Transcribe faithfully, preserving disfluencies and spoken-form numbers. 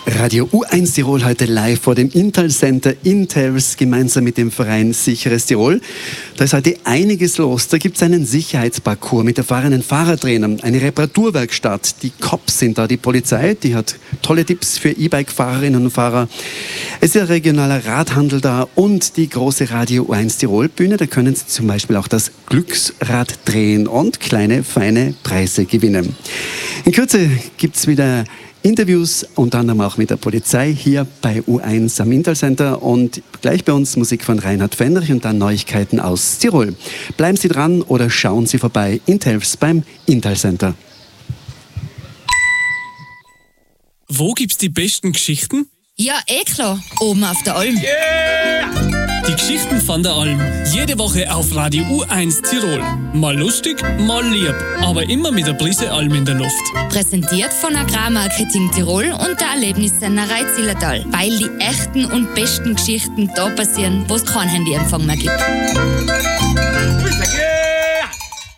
Radio U eins Tirol heute live vor dem Intal Center in Tels gemeinsam mit dem Verein Sicheres Tirol. Da ist heute einiges los. Da gibt es einen Sicherheitsparcours mit erfahrenen Fahrertrainern, eine Reparaturwerkstatt. Die Cops sind da, die Polizei, die hat tolle Tipps für E-Bike-Fahrerinnen und Fahrer. Es ist ein regionaler Radhandel da und die große Radio U eins Tirol Bühne. Da können Sie zum Beispiel auch das Glücksrad drehen und kleine, feine Preise gewinnen. In Kürze gibt es wieder Interviews, unter anderem auch mit der Polizei hier bei U eins am Intal Center und gleich bei uns Musik von Reinhard Fendrich und dann Neuigkeiten aus Tirol. Bleiben Sie dran oder schauen Sie vorbei in Tels beim Intal Center. Wo gibt's die besten Geschichten? Ja, eh klar, oben auf der Alm. Yeah! Die Geschichten von der Alm. Jede Woche auf Radio U eins Tirol. Mal lustig, mal lieb, aber immer mit der Prise Alm in der Luft. Präsentiert von Agrarmarketing Tirol und der Erlebnissennerei Zillertal. Weil die echten und besten Geschichten da passieren, wo es kein Handyempfang mehr gibt.